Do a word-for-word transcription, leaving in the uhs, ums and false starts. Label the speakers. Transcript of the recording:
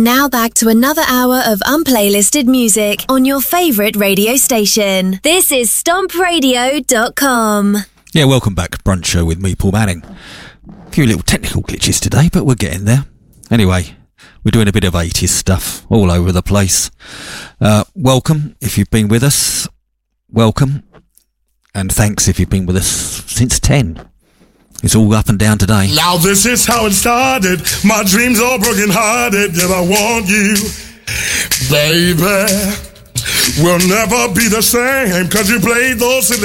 Speaker 1: now back to another hour of unplaylisted music on your favourite radio station. This is stomp radio dot com.
Speaker 2: Yeah, welcome back, Brunch Show with me, Paul Manning. A few little technical glitches today, but we're getting there. Anyway, we're doing a bit of eighties stuff all over the place. Uh, welcome if you've been with us. Welcome. And thanks if you've been with us since ten. It's all up and down today.
Speaker 3: Now this is how it started. My dreams all broken hearted. Yet I want you, baby. We'll never be the same. Cause you played those